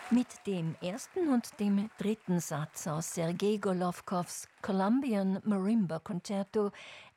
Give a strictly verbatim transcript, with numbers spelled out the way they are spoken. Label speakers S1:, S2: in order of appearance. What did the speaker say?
S1: Mit dem ersten und dem dritten Satz aus Sergei Golovkows Columbian Marimba Concerto